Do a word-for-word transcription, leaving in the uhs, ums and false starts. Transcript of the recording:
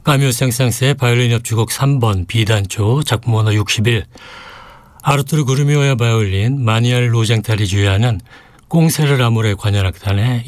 까뮤 생상스의 바이올린 협주곡 삼 번 B단조 작품 번호 육십일, 아르투르 그루미오의 바이올린, 마니엘 로쟁탈이 주의하는 꽁세르 라몰의 관현악단의